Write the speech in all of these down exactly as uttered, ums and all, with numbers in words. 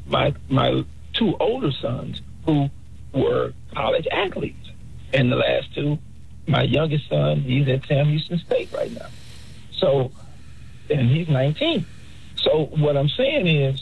my my two older sons who were college athletes. And the last two, my youngest son, he's at Sam Houston State right now. So, and he's nineteen. So what I'm saying is,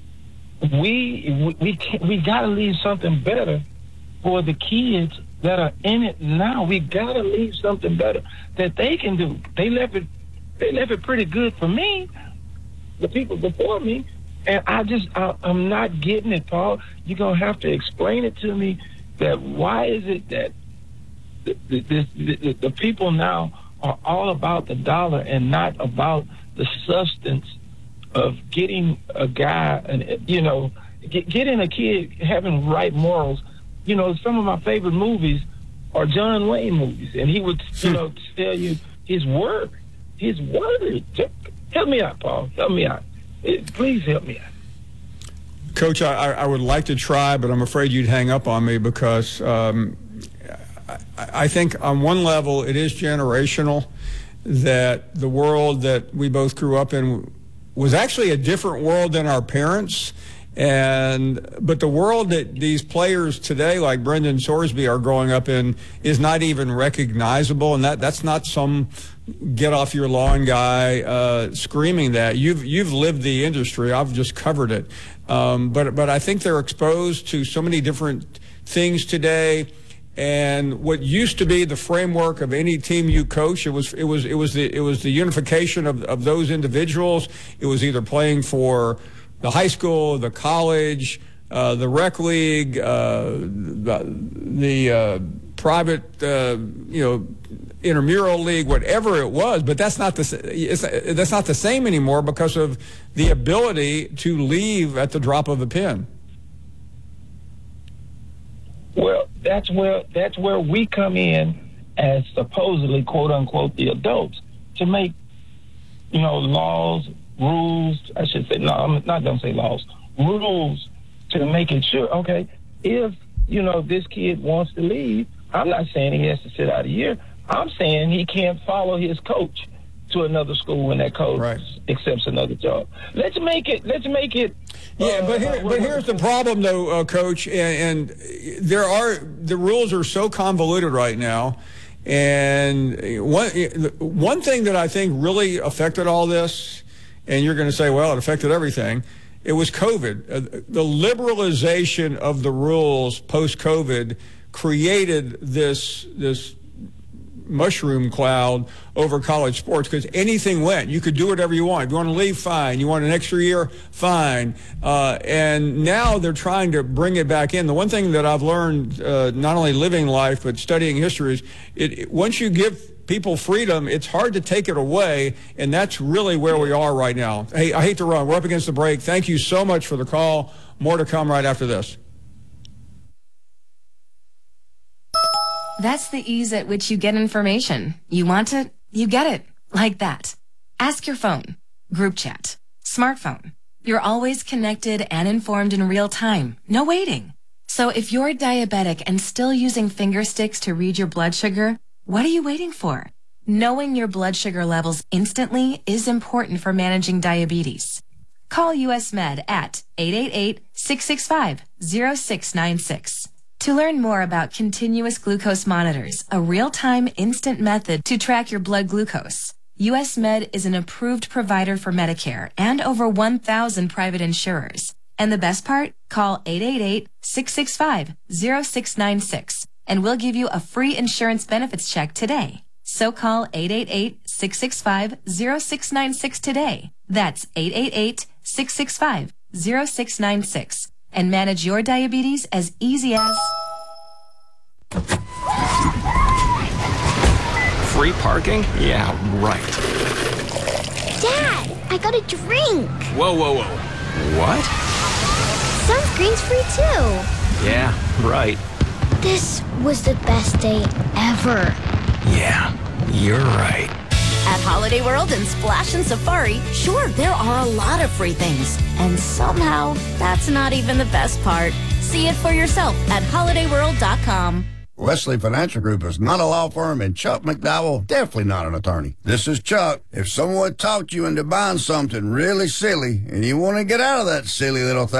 we we we, we got to leave something better for the kids that are in it now. We got to leave something better that they can do. They left it, they left it pretty good for me, the people before me, and I just, I, I'm not getting it, Paul. You're going to have to explain it to me, that why is it that the, the, the, the, the people now are all about the dollar and not about the substance of getting a guy, and you know, get, getting a kid having right morals. You know, some of my favorite movies are John Wayne movies, and he would, you know, tell you his work, his word. Help me out, Paul. Help me out. Please help me out. Coach, I, I would like to try, but I'm afraid you'd hang up on me because um, I, I think on one level it is generational, that the world that we both grew up in was actually a different world than our parents. And but the world that these players today, like Brendan Sorsby, are growing up in is not even recognizable, and that that's not some get off your lawn guy uh, screaming that. You've you've lived the industry. I've just covered it. Um, but but I think they're exposed to so many different things today. And what used to be the framework of any team you coach, it was it was it was the it was the unification of of those individuals. It was either playing for the high school, the college, uh, the rec league, uh, the, the uh, private, uh, you know, intramural league, whatever it was. But that's not the it's, that's not the same anymore because of the ability to leave at the drop of a pen. Well, that's where that's where we come in as supposedly, quote unquote, the adults, to make, you know, laws, rules. I should say, no, I'm not going to say laws, rules to make it sure. Okay, if you know this kid wants to leave, I'm not saying he has to sit out a year. I'm saying he can't follow his coach to another school when that coach right. accepts another job. Let's make it. Let's make it. Yeah, uh, but here, but here's the problem, though, uh, Coach, and, and there are the rules are so convoluted right now, and one one thing that I think really affected all this, and you're going to say, well, it affected everything. It was COVID. Uh, the liberalization of the rules post-COVID created this this. mushroom cloud over college sports because anything went. You could do whatever you want. If you want to leave, fine. You want an extra year, fine. Uh, and now they're trying to bring it back in. The one thing that I've learned, uh, not only living life but studying history, is it, it, once you give people freedom, it's hard to take it away, and that's really where we are right now. Hey, I hate to run. We're up against the break. Thank you so much for the call. More to come right after this. That's the ease at which you get information. You want it, you get it. Like that. Ask your phone. Group chat. Smartphone. You're always connected and informed in real time. No waiting. So if you're diabetic and still using finger sticks to read your blood sugar, what are you waiting for? Knowing your blood sugar levels instantly is important for managing diabetes. Call U S Med at eight eight eight, six six five, zero six nine six. To learn more about continuous glucose monitors, a real-time instant method to track your blood glucose, U S Med is an approved provider for Medicare and over one thousand private insurers. And the best part? Call eight eight eight, six six five, zero six nine six and we'll give you a free insurance benefits check today. So call eight eight eight, six six five, zero six nine six today. That's eight eight eight, six six five, zero six nine six. And manage your diabetes as easy as... Free parking? Yeah, right. Dad, I got a drink. Whoa, whoa, whoa. What? Sunscreen's free too. Yeah, right. This was the best day ever. Yeah, you're right. At Holiday World and Splash and Safari, sure, there are a lot of free things. And somehow, that's not even the best part. See it for yourself at holiday world dot com. Wesley Financial Group is not a law firm, and Chuck McDowell definitely not an attorney. This is Chuck. If someone talked you into buying something really silly and you want to get out of that silly little thing,